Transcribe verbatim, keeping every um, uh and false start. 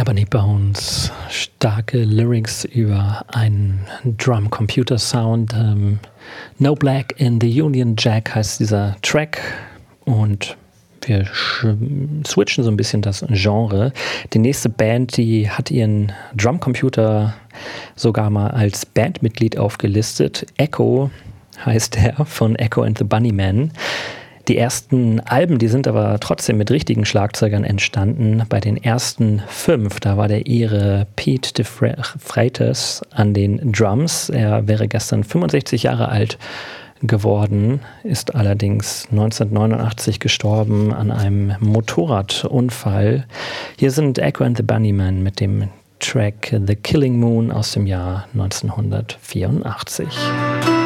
Ebony Bones, starke Lyrics über einen Drum-Computer-Sound. Ähm, No Black in the Union Jack heißt dieser Track und wir switchen so ein bisschen das Genre. Die nächste Band, die hat ihren Drumcomputer sogar mal als Bandmitglied aufgelistet. Echo heißt er, von Echo and the Bunnymen. Die ersten Alben, die sind aber trotzdem mit richtigen Schlagzeugern entstanden. Bei den ersten fünf, da war der Ire Pete de Freitas an den Drums. Er wäre gestern fünfundsechzig Jahre alt geworden, ist allerdings neunzehnhundertneunundachtzig gestorben an einem Motorradunfall. Hier sind Echo and the Bunnymen mit dem Track The Killing Moon aus dem Jahr neunzehnhundertvierundachtzig.